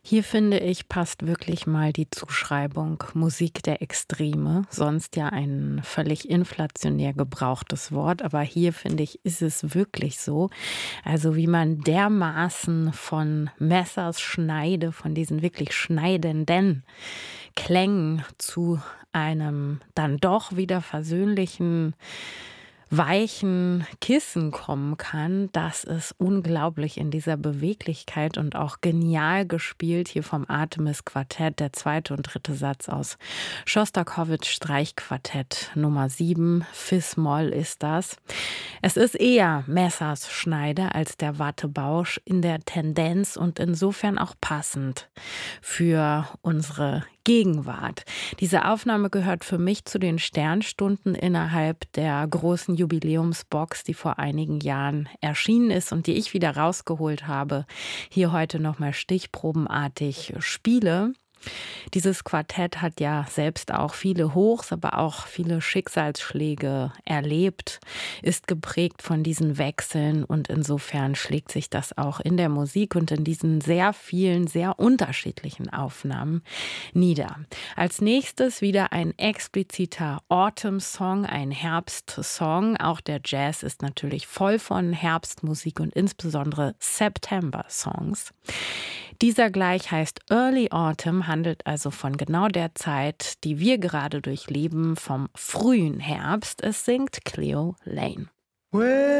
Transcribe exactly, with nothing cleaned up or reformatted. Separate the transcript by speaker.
Speaker 1: Hier finde ich, passt wirklich mal die Zuschreibung Musik der Extreme, sonst ja ein völlig inflationär gebrauchtes Wort, aber hier finde ich, ist es wirklich so. Also wie man dermaßen von Messers Schneide, von diesen wirklich schneidenden Klängen zu einem dann doch wieder versöhnlichen, weichen Kissen kommen kann, das ist unglaublich in dieser Beweglichkeit und auch genial gespielt hier vom Artemis Quartett, der zweite und dritte Satz aus Schostakowitsch Streichquartett Nummer sieben, Fis-Moll ist das. Es ist eher Messers Schneide als der Wattebausch in der Tendenz und insofern auch passend für unsere Gegenwart. Diese Aufnahme gehört für mich zu den Sternstunden innerhalb der großen Jubiläumsbox, die vor einigen Jahren erschienen ist und die ich wieder rausgeholt habe, hier heute nochmal stichprobenartig spiele. Dieses Quartett hat ja selbst auch viele Hochs, aber auch viele Schicksalsschläge erlebt, ist geprägt von diesen Wechseln und insofern schlägt sich das auch in der Musik und in diesen sehr vielen, sehr unterschiedlichen Aufnahmen nieder. Als nächstes wieder ein expliziter Autumn-Song, ein Herbstsong. Auch der Jazz ist natürlich voll von Herbstmusik und insbesondere September-Songs. Dieser gleich heißt Early Autumn, handelt also von genau der Zeit, die wir gerade durchleben, vom frühen Herbst. Es singt Cleo Lane.